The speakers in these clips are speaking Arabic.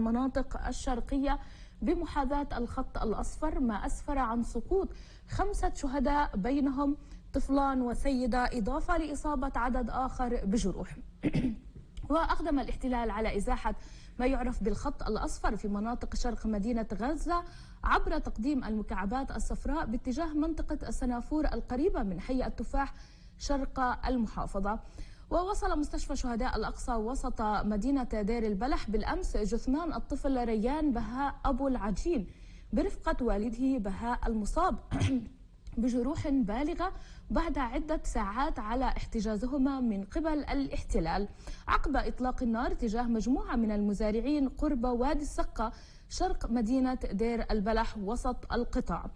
المناطق الشرقية بمحاذاة الخط الأصفر، ما أسفر عن سقوط 5 شهداء بينهم طفلان وسيدة، إضافة لإصابة عدد آخر بجروح. وأقدم الاحتلال على إزاحة ما يعرف بالخط الأصفر في مناطق شرق مدينة غزة عبر تقديم المكعبات الصفراء باتجاه منطقة السنافور القريبة من حي التفاح شرق المحافظة. ووصل مستشفى شهداء الأقصى وسط مدينة دير البلح بالأمس جثمان الطفل ريان بهاء أبو العجين برفقة والده بهاء المصاب بجروح بالغة بعد عدة ساعات على احتجازهما من قبل الاحتلال عقب إطلاق النار تجاه مجموعة من المزارعين قرب وادي السقة شرق مدينة دير البلح وسط القطاع.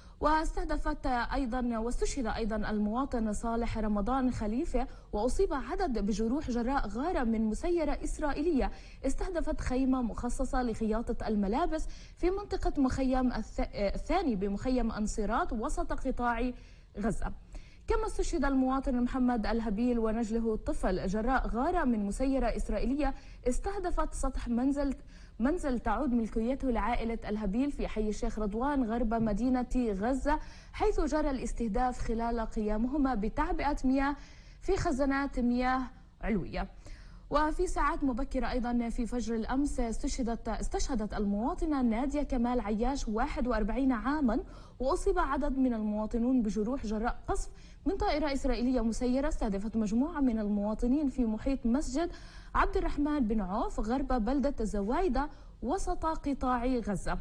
واستشهد أيضا المواطن صالح رمضان خليفة، وأصيب عدد بجروح جراء غارة من مسيرة إسرائيلية استهدفت خيمة مخصصة لخياطة الملابس في منطقة مخيم الثاني بمخيم أنصيرات وسط قطاع غزة. كما استشهد المواطن محمد الهبيل ونجله الطفل جراء غارة من مسيرة إسرائيلية استهدفت سطح منزل تعود ملكيته لعائلة الهبيل في حي الشيخ رضوان غرب مدينة غزة، حيث جرى الاستهداف خلال قيامهما بتعبئة مياه في خزانات مياه علوية. وفي ساعات مبكرة أيضا في فجر الأمس استشهدت المواطنة نادية كمال عياش 41 عاما، وأصيب عدد من المواطنون بجروح جراء قصف من طائرة إسرائيلية مسيرة استهدفت مجموعة من المواطنين في محيط مسجد عبد الرحمن بن عوف غرب بلدة الزوايدة وسط قطاع غزة.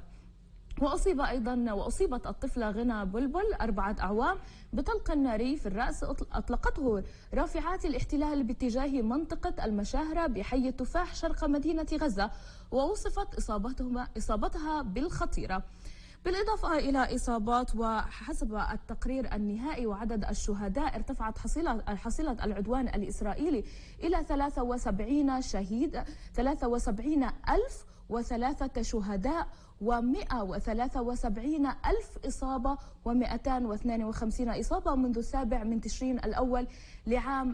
وأصيبت الطفلة غنى بلبل 4 أعوام بطلق ناري في الرأس أطلقته رافعات الاحتلال باتجاه منطقة المشاهرة بحي التفاح شرق مدينة غزة، ووصفت إصابتها بالخطيرة. بالإضافة إلى إصابات، وحسب التقرير النهائي وعدد الشهداء ارتفعت حصيلة العدوان الإسرائيلي إلى 73 شهيد، 73,003 شهداء و173,000 إصابة و252 إصابة منذ 7 من تشرين الأول لعام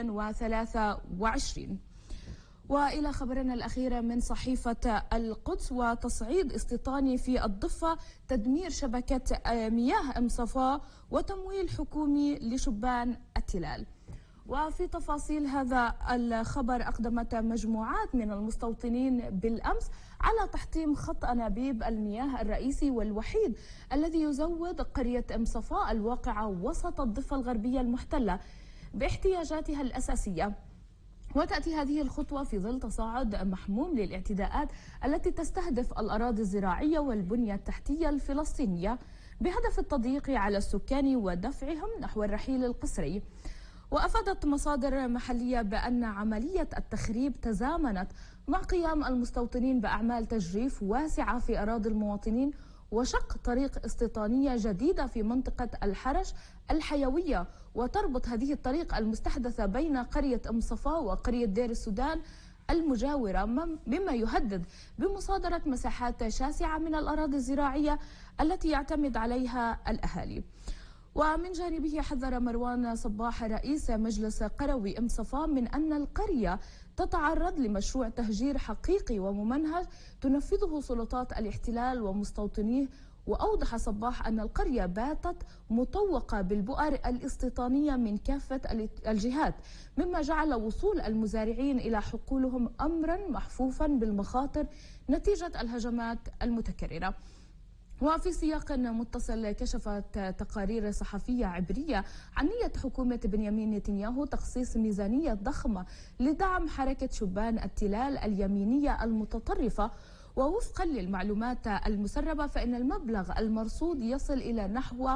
2023. وإلى خبرنا الأخير من صحيفة القدس، وتصعيد استيطاني في الضفة، تدمير شبكة مياه أم صفا، وتمويل حكومي لشبان التلال. وفي تفاصيل هذا الخبر، أقدمت مجموعات من المستوطنين بالأمس على تحطيم خط أنابيب المياه الرئيسي والوحيد الذي يزود قرية أم صفا الواقعة وسط الضفة الغربية المحتلة باحتياجاتها الأساسية. وتأتي هذه الخطوة في ظل تصاعد محموم للاعتداءات التي تستهدف الأراضي الزراعية والبنية التحتية الفلسطينية بهدف التضييق على السكان ودفعهم نحو الرحيل القسري. وأفادت مصادر محلية بأن عملية التخريب تزامنت مع قيام المستوطنين بأعمال تجريف واسعة في أراضي المواطنين وشق طريق استيطانية جديدة في منطقة الحرش الحيوية، وتربط هذه الطريق المستحدثة بين قرية أم صفا وقرية دير السودان المجاورة، مما يهدد بمصادرة مساحات شاسعة من الأراضي الزراعية التي يعتمد عليها الأهالي. ومن جانبه حذر مروان صباح رئيس مجلس قروي أم صفا من أن القرية تتعرض لمشروع تهجير حقيقي وممنهج تنفذه سلطات الاحتلال ومستوطنيه. وأوضح صباح أن القرية باتت مطوقة بالبؤر الاستيطانية من كافة الجهات، مما جعل وصول المزارعين إلى حقولهم أمرا محفوفا بالمخاطر نتيجة الهجمات المتكررة. وفي سياق متصل، كشفت تقارير صحفية عبرية عن نية حكومة بنيامين نتنياهو تخصيص ميزانية ضخمة لدعم حركة شبان التلال اليمينية المتطرفة. ووفقا للمعلومات المسربة فإن المبلغ المرصود يصل إلى نحو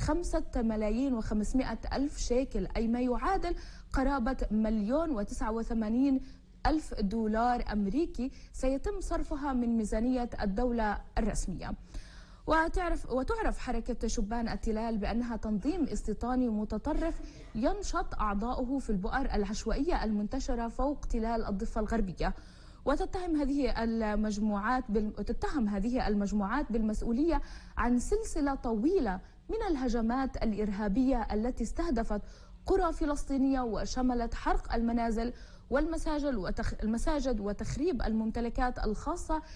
5,500,000 شيكل، أي ما يعادل قرابة 1,089,000 دولار أمريكي سيتم صرفها من ميزانية الدولة الرسمية. وتعرف حركة شبان التلال بأنها تنظيم استيطاني متطرف ينشط أعضاؤه في البؤر العشوائية المنتشرة فوق تلال الضفة الغربية، وتتهم هذه المجموعات بالمسؤولية عن سلسلة طويلة من الهجمات الإرهابية التي استهدفت قرى فلسطينية وشملت حرق المنازل والمساجد وتخريب الممتلكات الخاصة